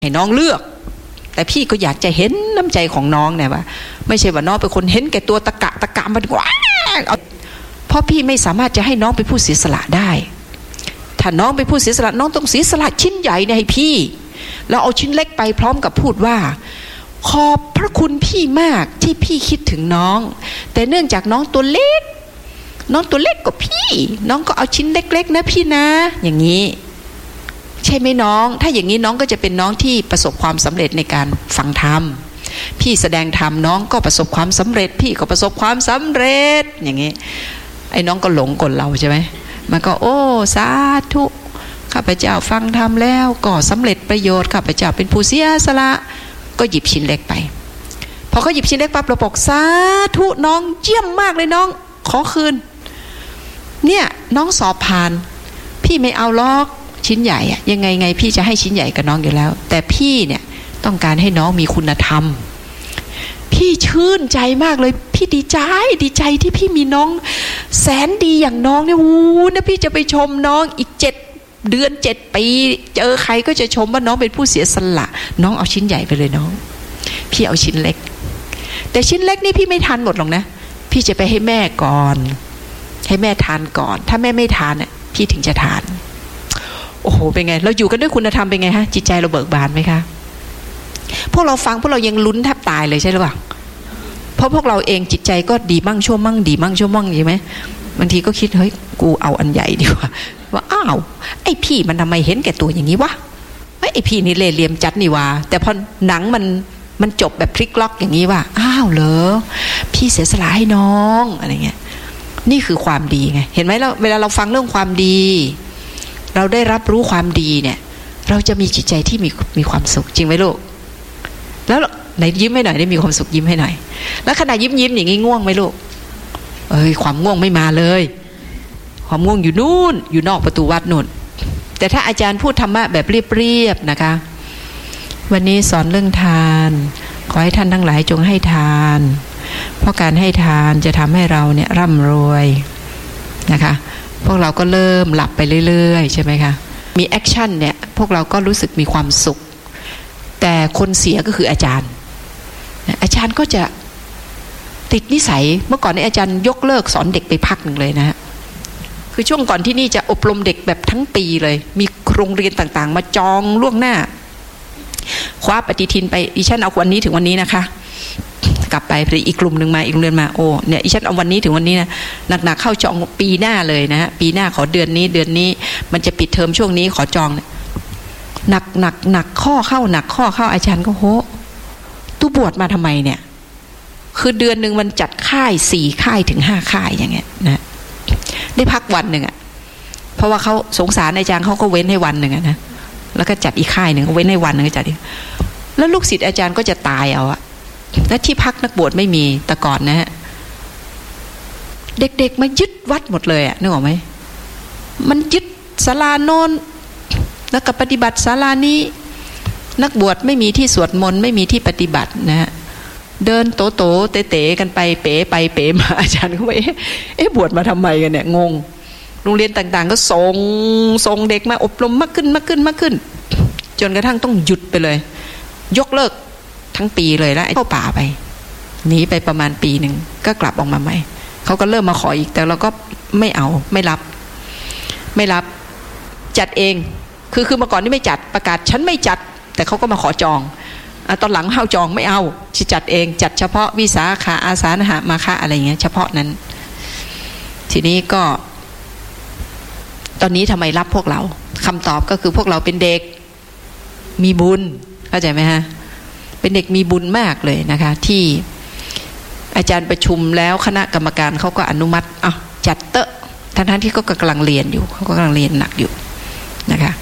ให้น้องเลือกแต่พี่ก็อยากจะเห็นน้ำใจของน้องเนี่ยว่าไม่ใช่ว่าน้องเป็นคนเห็นแก่ตัวตะกะมันกว่าเพราะพี่ไม่สามารถจะให้น้องเป็นผู้เสียสละได้ถ้าน้องเป็นผู้เสียสละน้องต้องเสียสละชิ้นใหญ่เนี่ยให้พี่แล้วเอาชิ้นเล็กไปพร้อมกับพูดว่าขอบพระคุณพี่มากที่พี่คิดถึงน้องแต่เนื่องจากน้องตัวเล็กกว่าพี่น้องก็เอาชิ้นเล็กๆนะพี่นะอย่างนี้ใช่ไหมน้องถ้าอย่างนี้น้องก็จะเป็นน้องที่ประสบความสำเร็จในการฟังธรรมพี่แสดงธรรมน้องก็ประสบความสำเร็จพี่ก็ประสบความสำเร็จอย่างนี้ไอ้น้องก็หลงกลเราใช่ไหมมันก็โอ้สาธุข้าพเจ้าฟังธรรมแล้วก็สำเร็จประโยชน์ข้าพเจ้าเป็นผู้เสียสละก็หยิบชิ้นเล็กไปพอเขาหยิบชิ้นเล็กปั๊บเราบอกสาธุน้องเยี่ยมมากเลยน้องขอคืนเนี่ยน้องสอบผ่านพี่ไม่เอาล็อกชิ้นใหญ่อะยังไงพี่จะให้ชิ้นใหญ่กับน้องอยู่แล้วแต่พี่เนี่ยต้องการให้น้องมีคุณธรรมพี่ชื่นใจมากเลยพี่ดีใจที่พี่มีน้องแสนดีอย่างน้องเนี่ยนะพี่จะไปชมน้องอีก7 เดือน7 ปีเจอใครก็จะชมว่าน้องเป็นผู้เสียสละน้องเอาชิ้นใหญ่ไปเลยน้องพี่เอาชิ้นเล็กแต่ชิ้นเล็กนี่พี่ไม่ทานหมดหรอกนะพี่จะไปให้แม่ก่อนให้แม่ทานก่อนถ้าแม่ไม่ทานเนี่ยพี่ถึงจะทานโอ้โหเป็นไงเราอยู่กันด้วยคุณธรรมเป็นไงฮะจิตใจเราเบิกบานไหมคะพวกเราฟังพวกเรายังลุ้นแทบตายเลยใช่หรือเปล่าเพราะพวกเราเองจิตใจก็ดีมั่งชั่วมั่งดีมั่งชั่วมั่งใช่ไหมบางทีก็คิดเฮ้ยกูเอาอันใหญ่ดีกว่าว่าอ้าวไอ้พี่มันทำไมเห็นแก่ตัวอย่างนี้วะไอ้พี่นี่เล่ห์เหลี่ยมจัดนี่วะแต่พอหนังมันจบแบบพลิกล็อกอย่างนี้ว่าอ้าวเหรอพี่เสียสละให้น้องอะไรเงี้ยนี่คือความดีไงเห็นไหมเราเวลาเราฟังเรื่องความดีเราได้รับรู้ความดีเนี่ยเราจะมีจิตใจที่มีความสุขจริงไหมลูกแล้วไหนยิ้มให้หน่อยได้มีความสุขยิ้มให้หน่อยแล้วขณะยิ้มอย่างงี้ง่วงไหมลูกความง่วงไม่มาเลยความง่วงอยู่นู่นอยู่นอกประตูวัดนู่นแต่ถ้าอาจารย์พูดธรรมะแบบเรียบๆนะคะวันนี้สอนเรื่องทานขอให้ท่านทั้งหลายจงให้ทานเพราะการให้ทานจะทำให้เราเนี่ยร่ำรวยนะคะพวกเราก็เริ่มหลับไปเรื่อยๆใช่ไหมคะมีแอคชั่นเนี่ยพวกเราก็รู้สึกมีความสุขแต่คนเสียก็คืออาจารย์ก็จะติดนิสัยเมื่อก่อนนี้อาจารย์ยกเลิกสอนเด็กไปพักหนึ่งเลยนะฮะคือช่วงก่อนที่นี่จะอบรมเด็กแบบทั้งปีเลยมีโรงเรียนต่างๆมาจองล่วงหน้าคว้าปฏิทินไปดิฉันเอาวันนี้ถึงวันนี้นะคะกลับไปอีกกลุ่มหนึ่งมาอีกเดือนมาโอ้เนี่ยดิฉันเอาวันนี้ถึงวันนี้นะหนักๆเข้าจองปีหน้าเลยนะฮะปีหน้าขอเดือนนี้มันจะปิดเทอมช่วงนี้ขอจองหนักข้อเข้าอาจารย์ก็โหตู้บวชมาทำไมเนี่ยคือเดือนหนึ่งมันจัดค่าย4 ค่ายถึง5 ค่ายอย่างเงี้ยนะได้พักวันหนึ่งอ่ะเพราะว่าเขาสงสารอาจารย์เขาก็เว้นให้วันหนึ่งนะแล้วก็จัดอีกค่ายหนึ่งเว้นให้วันหนึ่งก็จัดอีกแล้วลูกศิษย์อาจารย์ก็จะตายเอาอะและที่พักนักบวชไม่มีแต่ก่อนนะฮะเด็กๆมายึดวัดหมดเลยอะนึกออกไหมมันยึดศาลาโน้นแล้วก็ปฏิบัติศาลานี้นักบวชไม่มีที่สวดมนต์ไม่มีที่ปฏิบัตินะฮะเดินโตเต๋กันไปเป๋ไปเป๋มาอาจารย์ก็ว่าบวชมาทำไมกันเนี่ยงงโรงเรียนต่างๆก็ส่งเด็กมาอบรมมากขึ้นจนกระทั่งต้องหยุดไปเลยยกเลิกทั้งปีเลยแล้วเข้าป่าไปหนีไปประมาณปีหนึ่งก็กลับออกมาใหม่เขาก็เริ่มมาขออีกแต่เราก็ไม่เอาไม่รับจัดเองคือเมื่อก่อนนี่ไม่จัดประกาศฉันไม่จัดแต่เขาก็มาขอจองตอนหลังเข้าจองไม่เอาจัดเองจัดเฉพาะวิสาขะอาสาฬหมาฆะอะไรเงี้ยเฉพาะนั้นทีนี้ก็ตอนนี้ทำไมรับพวกเราคำตอบก็คือพวกเราเป็นเด็กมีบุญเข้าใจไหมฮะเป็นเด็กมีบุญมากเลยนะคะที่อาจารย์ประชุมแล้วคณะกรรมการเขาก็อนุมัติจัดเตอะทั้งที่ก็กำลังเรียนอยู่เขาก็กำลังเรียนหนักอยู่นะคะ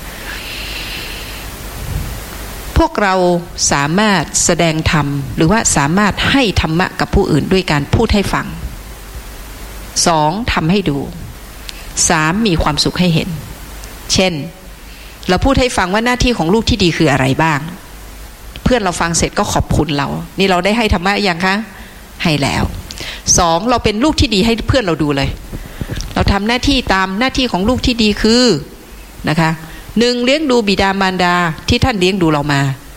พวกเราสามารถแสดงธรรมหรือว่าสามารถให้ธรรมะกับผู้อื่นด้วยการพูดให้ฟัง2ทำให้ดู3มีความสุขให้เห็นเช่นเราพูดให้ฟังว่าหน้าที่ของลูกที่ดีคืออะไรบ้างเพื่อนเราฟังเสร็จก็ขอบคุณเรานี่เราได้ให้ธรรมะยังคะให้แล้ว2เราเป็นลูกที่ดีให้เพื่อนเราดูเลยเราทำหน้าที่ตามหน้าที่ของลูกที่ดีคือนะคะ1เลี้ยงดูบิดามารดาที่ท่านเลี้ยงดูเรามา